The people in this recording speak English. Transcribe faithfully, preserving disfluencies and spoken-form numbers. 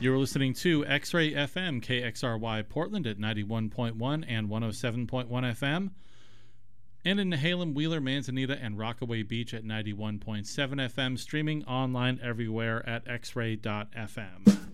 You're listening to X-Ray F M, K X R Y Portland at ninety-one point one and one oh seven point one F M, and in Nehalem, Wheeler, Manzanita, and Rockaway Beach at ninety-one point seven F M, streaming online everywhere at x ray dot f m.